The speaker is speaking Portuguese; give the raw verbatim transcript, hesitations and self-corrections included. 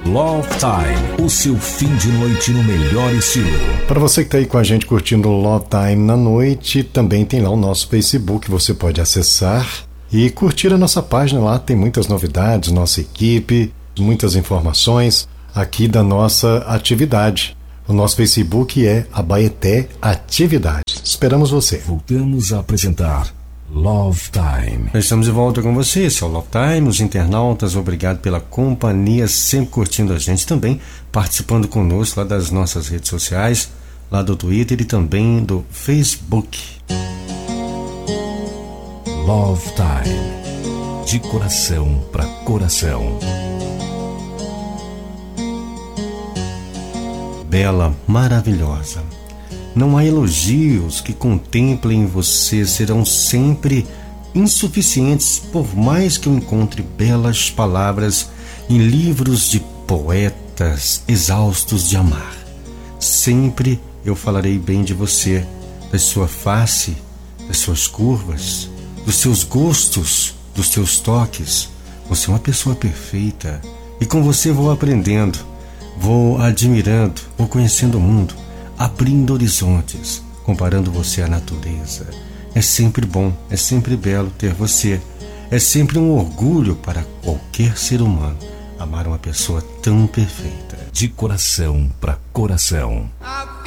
Love Time, o seu fim de noite no melhor estilo. Para você que está aí com a gente curtindo o Love Time na noite, também tem lá o nosso Facebook, você pode acessar e curtir a nossa página lá, tem muitas novidades, nossa equipe, muitas informações aqui da nossa atividade. O nosso Facebook é Abaeté Atividades. Esperamos você. Voltamos a apresentar Love Time. Nós estamos de volta com você, esse é o Love Time. Os internautas, obrigado pela companhia, sempre curtindo a gente, também participando conosco lá das nossas redes sociais, lá do Twitter e também do Facebook. Love Time, de coração para coração. Bela, maravilhosa. Não há elogios que contemplem você, serão sempre insuficientes, por mais que eu encontre belas palavras em livros de poetas exaustos de amar. Sempre eu falarei bem de você, da sua face, das suas curvas, dos seus gostos, dos seus toques. Você é uma pessoa perfeita e com você vou aprendendo, vou admirando, vou conhecendo o mundo, abrindo horizontes, comparando você à natureza. É sempre bom, é sempre belo ter você. É sempre um orgulho para qualquer ser humano amar uma pessoa tão perfeita. De coração para coração. I